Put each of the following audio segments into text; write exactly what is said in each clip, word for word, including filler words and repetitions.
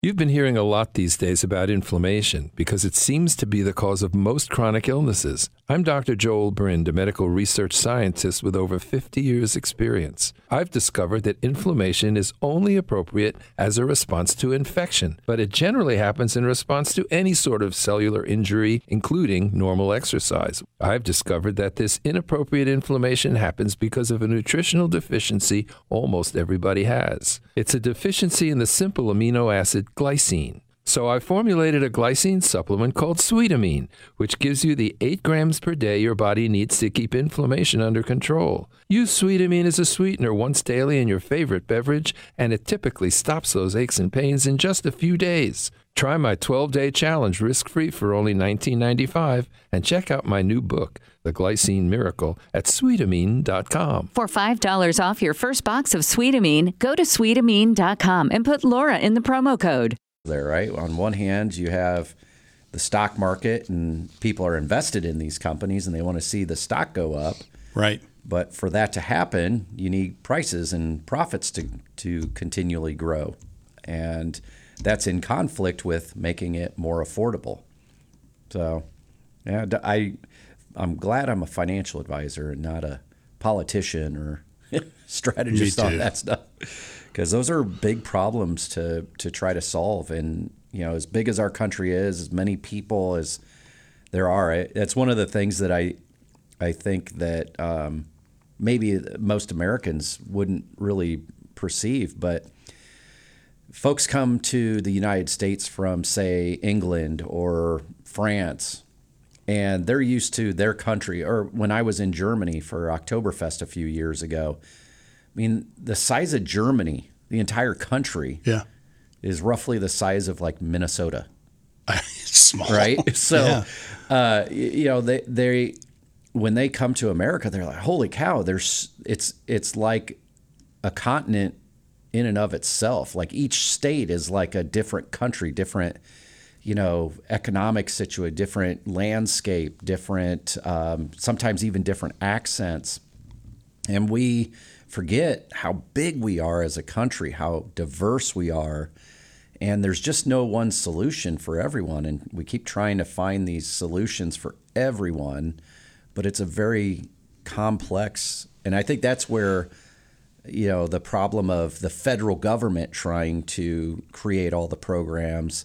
You've been hearing a lot these days about inflammation because it seems to be the cause of most chronic illnesses. I'm Doctor Joel Brind, a medical research scientist with over fifty years' experience. I've discovered that inflammation is only appropriate as a response to infection, but it generally happens in response to any sort of cellular injury, including normal exercise. I've discovered that this inappropriate inflammation happens because of a nutritional deficiency almost everybody has. It's a deficiency in the simple amino acid glycine. So I formulated a glycine supplement called Sweetamine, which gives you the eight grams per day your body needs to keep inflammation under control. Use Sweetamine as a sweetener once daily in your favorite beverage, and it typically stops those aches and pains in just a few days. Try my twelve-day challenge risk-free for only nineteen ninety-five dollars and check out my new book, The Glycine Miracle, at sweetamine dot com. For five dollars off your first box of Sweetamine, go to sweetamine dot com and put Laura in the promo code. There, right? On one hand, you have the stock market and people are invested in these companies and they want to see the stock go up. Right. But for that to happen, you need prices and profits to, to continually grow. And that's in conflict with making it more affordable. So, yeah, I, I'm glad I'm a financial advisor and not a politician or strategist on that stuff. Because those are big problems to, to try to solve. And, you know, as big as our country is, as many people as there are, that's one of the things that I I think that um, maybe most Americans wouldn't really perceive. But folks come to the United States from, say, England or France, and they're used to their country. Or when I was in Germany for Oktoberfest a few years ago, I mean, the size of Germany, the entire country, yeah. is roughly the size of like Minnesota. It's small, right? So, yeah. uh, you know, they they when they come to America, they're like, "Holy cow!" There's it's it's like a continent in and of itself. Like each state is like a different country, different, you know, economic situation, different landscape, different, um, sometimes even different accents, and we forget how big we are as a country, how diverse we are, and there's just no one solution for everyone. And we keep trying to find these solutions for everyone, but it's a very complex, and I think that's where, you know, the problem of the federal government trying to create all the programs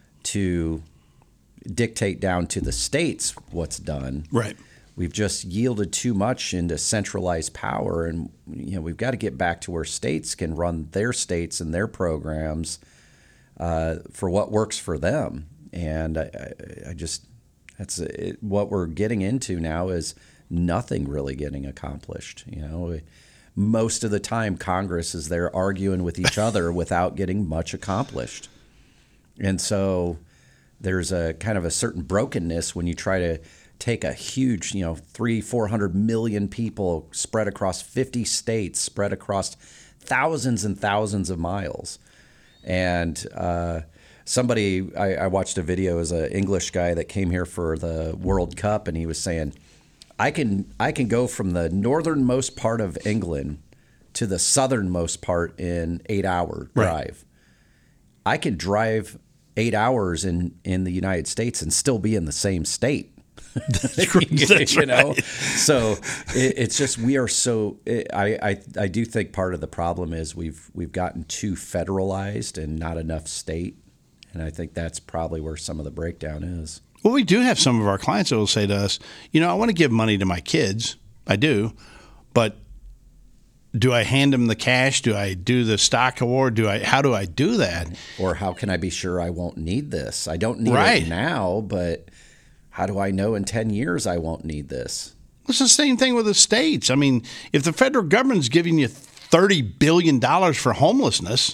to dictate down to the states what's done. Right. We've just yielded too much into centralized power, and you know we've got to get back to where states can run their states and their programs uh, for what works for them. And I, I, I just that's it, what we're getting into now is nothing really getting accomplished. You know, most of the time Congress is there arguing with each other without getting much accomplished, and so there's a kind of a certain brokenness when you try to take a huge, you know, three, four hundred million people spread across fifty states, spread across thousands and thousands of miles. And uh, somebody, I, I watched a video as an English guy that came here for the World Cup, and he was saying, I can I can go from the northernmost part of England to the southernmost part in eight hour drive. Right. I can drive eight hours in, in the United States and still be in the same state. That's right. That's you know, right. So it, it's just we are so. It, I, I I do think part of the problem is we've we've gotten too federalized and not enough state, and I think that's probably where some of the breakdown is. Well, we do have some of our clients that will say to us, you know, I want to give money to my kids. I do, but do I hand them the cash? Do I do the stock award? Do I? How do I do that? Or how can I be sure I won't need this? I don't need right. it now, but how do I know in ten years I won't need this? It's the same thing with the states. I mean, if the federal government's giving you thirty billion dollars for homelessness,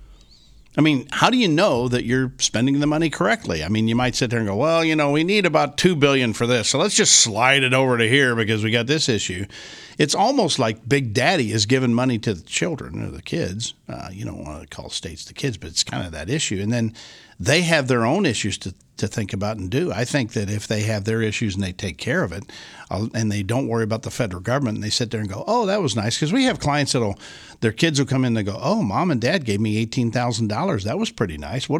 I mean, how do you know that you're spending the money correctly? I mean, you might sit there and go, well, you know, we need about two billion dollars for this, so let's just slide it over to here because we got this issue. It's almost like Big Daddy is giving money to the children or the kids. Uh, you don't want to call states the kids, but it's kind of that issue. And then they have their own issues to, to think about and do. I think that if they have their issues and they take care of it uh, and they don't worry about the federal government and they sit there and go, oh, that was nice. Because we have clients that'll, their kids will come in and they go, oh, mom and dad gave me eighteen thousand dollars. That was pretty nice. What